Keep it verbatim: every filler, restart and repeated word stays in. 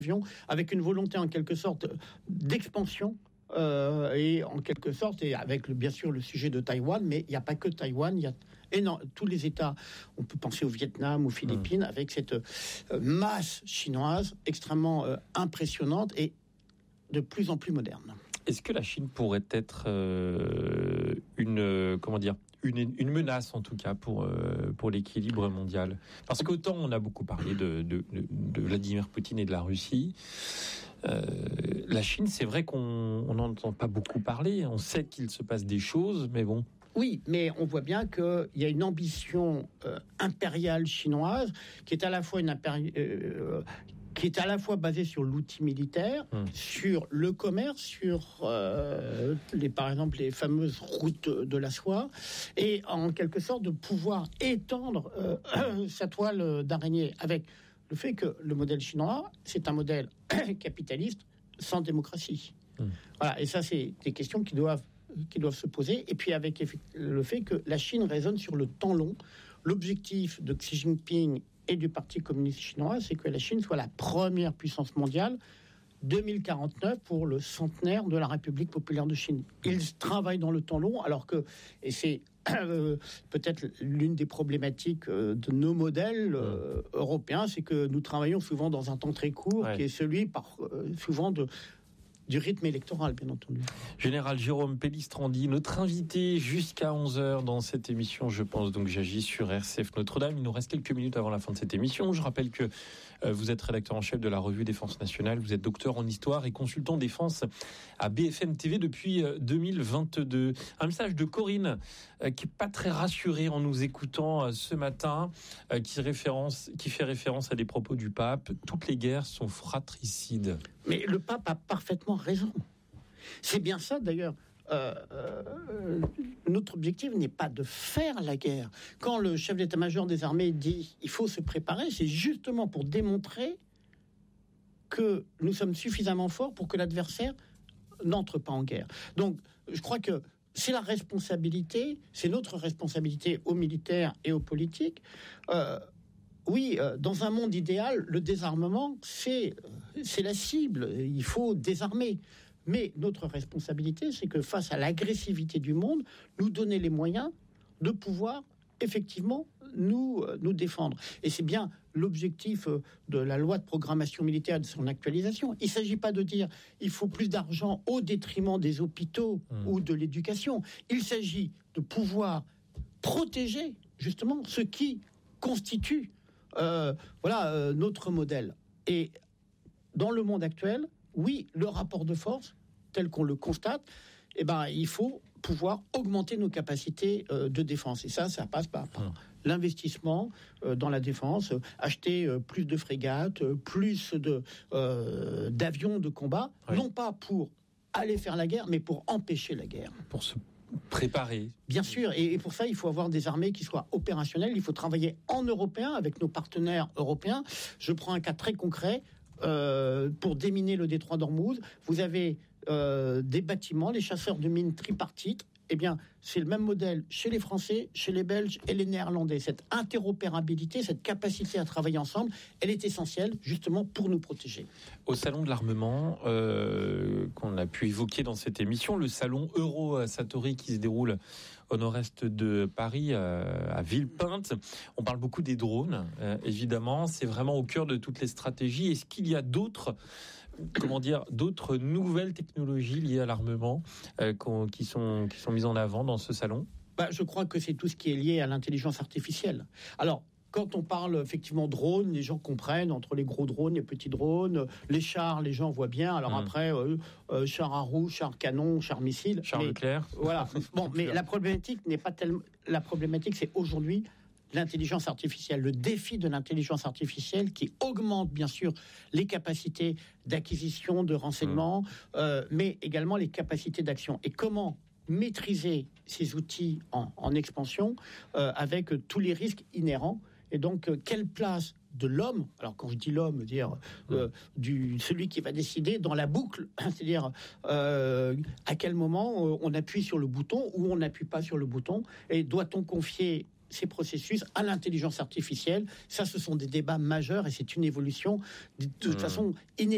avec une volonté en quelque sorte d'expansion. Euh, et en quelque sorte, et avec le, bien sûr le sujet de Taïwan, mais il n'y a pas que Taïwan, il y a énorme, tous les États, on peut penser au Vietnam, aux Philippines, mmh. avec cette euh, masse chinoise extrêmement euh, impressionnante et de plus en plus moderne. Est-ce que la Chine pourrait être euh, une, euh, comment dire, une, une menace en tout cas pour, euh, pour l'équilibre mondial ? Parce qu'autant on a beaucoup parlé de, de, de, de Vladimir Poutine et de la Russie, euh, la Chine, c'est vrai qu'on n'entend pas beaucoup parler. On sait qu'il se passe des choses, mais bon. Oui, mais on voit bien qu'il y a une ambition euh, impériale chinoise qui est à la fois une impéri- euh, qui est à la fois basée sur l'outil militaire, mmh. sur le commerce, sur euh, les, par exemple les fameuses routes de la soie, et en quelque sorte de pouvoir étendre euh, euh, sa toile d'araignée avec le fait que le modèle chinois, c'est un modèle capitaliste sans démocratie. Mmh. Voilà, et ça, c'est des questions qui doivent, qui doivent se poser. Et puis avec le fait que la Chine raisonne sur le temps long. L'objectif de Xi Jinping et du Parti communiste chinois, c'est que la Chine soit la première puissance mondiale deux mille quarante-neuf pour le centenaire de la République populaire de Chine. Ils travaillent dans le temps long, alors que, et c'est Euh, peut-être l'une des problématiques euh, de nos modèles euh, européens, c'est que nous travaillons souvent dans un temps très court, ouais. qui est celui par, euh, souvent de, du rythme électoral, bien entendu. Général Jérôme Pellistrandi, notre invité jusqu'à onze heures dans cette émission, je pense donc j'agis sur R C F Notre-Dame. Il nous reste quelques minutes avant la fin de cette émission. Je rappelle que euh, vous êtes rédacteur en chef de la revue Défense Nationale, vous êtes docteur en histoire et consultant défense à B F M T V depuis euh, deux mille vingt-deux. Un message de Corinne euh, qui est pas très rassurée en nous écoutant euh, ce matin, euh, qui, référence, qui fait référence à des propos du pape. Toutes les guerres sont fratricides. Mais le pape a parfaitement raison. C'est bien ça, d'ailleurs. Euh, euh, notre objectif n'est pas de faire la guerre. Quand le chef d'état-major des armées dit « il faut se préparer », c'est justement pour démontrer que nous sommes suffisamment forts pour que l'adversaire n'entre pas en guerre. Donc, je crois que c'est la responsabilité, c'est notre responsabilité aux militaires et aux politiques. Euh, Oui, euh, dans un monde idéal, le désarmement, c'est, c'est la cible. Il faut désarmer. Mais notre responsabilité, c'est que face à l'agressivité du monde, nous donner les moyens de pouvoir effectivement nous, euh, nous défendre. Et c'est bien l'objectif euh, de la loi de programmation militaire, de son actualisation. Il ne s'agit pas de dire il faut plus d'argent au détriment des hôpitaux mmh. ou de l'éducation. Il s'agit de pouvoir protéger justement ce qui constitue Euh, voilà euh, notre modèle. Et dans le monde actuel, oui, le rapport de force tel qu'on le constate, eh ben, il faut pouvoir augmenter nos capacités euh, de défense. Et ça, ça passe par, par mmh. l'investissement euh, dans la défense, euh, acheter euh, plus de frégates, euh, plus de, euh, d'avions de combat, oui. non pas pour aller faire la guerre, mais pour empêcher la guerre. Pour se préparer. Bien sûr, et pour ça, il faut avoir des armées qui soient opérationnelles. Il faut travailler en européen avec nos partenaires européens. Je prends un cas très concret. Euh, pour déminer le détroit d'Ormuz, vous avez euh, des bâtiments, les chasseurs de mines tripartites. Eh bien, c'est le même modèle chez les Français, chez les Belges et les Néerlandais. Cette interopérabilité, cette capacité à travailler ensemble, elle est essentielle justement pour nous protéger. Au salon de l'armement euh, qu'on a pu évoquer dans cette émission, le salon Euro-Satori qui se déroule au nord-est de Paris, euh, à Villepinte. On parle beaucoup des drones, euh, évidemment. C'est vraiment au cœur de toutes les stratégies. Est-ce qu'il y a d'autres, comment dire, d'autres nouvelles technologies liées à l'armement euh, qui sont, qui sont mises en avant dans ce salon ? Bah, je crois que c'est tout ce qui est lié à l'intelligence artificielle. Alors, quand on parle effectivement drone, les gens comprennent entre les gros drones, les petits drones, les chars, les gens voient bien. Alors mmh. après, euh, euh, chars à roues, chars canon, chars missiles. Chars Leclerc. Voilà. Bon, mais la problématique n'est pas tellement. La problématique, c'est aujourd'hui l'intelligence artificielle, le défi de l'intelligence artificielle qui augmente bien sûr les capacités d'acquisition, de renseignement, mmh. euh, mais également les capacités d'action. Et comment maîtriser ces outils en, en expansion euh, avec euh, tous les risques inhérents. Et donc, euh, quelle place de l'homme, alors quand je dis l'homme, dire euh, du celui qui va décider dans la boucle, c'est-à-dire euh, à quel moment euh, on appuie sur le bouton ou on n'appuie pas sur le bouton, et doit-on confier ces processus à l'intelligence artificielle? Ça, ce sont des débats majeurs et c'est une évolution de toute mmh. façon inévitable.